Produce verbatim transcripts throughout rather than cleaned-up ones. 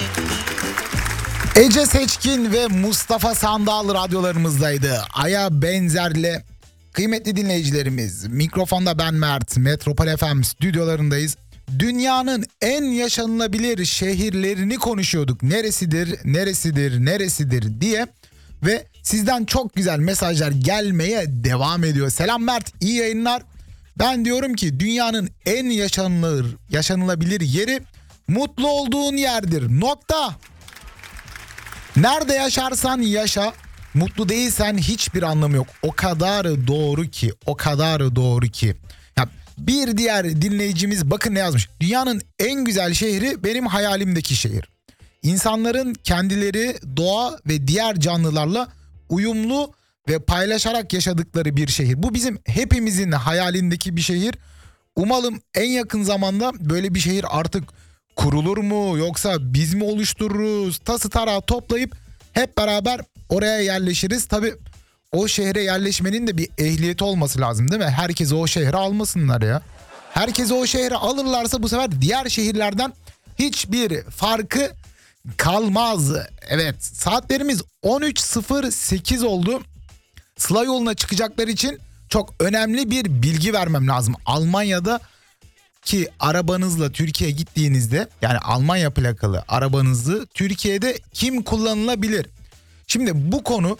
Ece Seçkin ve Mustafa Sandal radyolarımızdaydı. Aya Benzer'le kıymetli dinleyicilerimiz. Mikrofonda ben Mert, Metropol F M stüdyolarındayız. Dünyanın en yaşanılabilir şehirlerini konuşuyorduk. Neresidir, neresidir, neresidir diye. Ve sizden çok güzel mesajlar gelmeye devam ediyor. Selam Mert, iyi yayınlar. Ben diyorum ki dünyanın en yaşanılır, yaşanılabilir yeri mutlu olduğun yerdir. Nokta. Nerede yaşarsan yaşa, mutlu değilsen hiçbir anlamı yok. O kadar doğru ki, o kadar doğru ki. Ya bir diğer dinleyicimiz bakın ne yazmış. Dünyanın en güzel şehri benim hayalimdeki şehir. İnsanların kendileri, doğa ve diğer canlılarla uyumlu ve paylaşarak yaşadıkları bir şehir. Bu bizim hepimizin hayalindeki bir şehir. Umalım en yakın zamanda böyle bir şehir artık kurulur mu, yoksa biz mi oluştururuz? Tası tarağı toplayıp hep beraber oraya yerleşiriz. Tabii o şehre yerleşmenin de bir ehliyeti olması lazım, değil mi? Herkesi o şehre almasınlar ya. Herkesi o şehre alırlarsa bu sefer diğer şehirlerden hiçbir farkı kalmaz. Evet, saatlerimiz on üç sıfır sekiz oldu. Sıla yoluna çıkacaklar için çok önemli bir bilgi vermem lazım. Almanya'da ki arabanızla Türkiye'ye gittiğinizde, yani Almanya plakalı arabanızı Türkiye'de kim kullanılabilir? Şimdi bu konu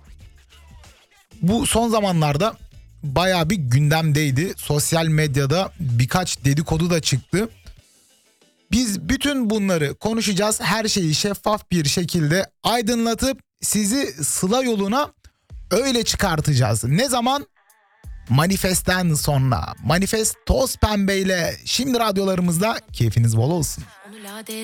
bu son zamanlarda bayağı bir gündemdeydi. Sosyal medyada birkaç dedikodu da çıktı. Biz bütün bunları konuşacağız. Her şeyi şeffaf bir şekilde aydınlatıp sizi Sıla yoluna öyle çıkartacağız. Ne zaman? Manifest'ten sonra. Manifest toz pembeyle şimdi radyolarımızda, keyfiniz bol olsun.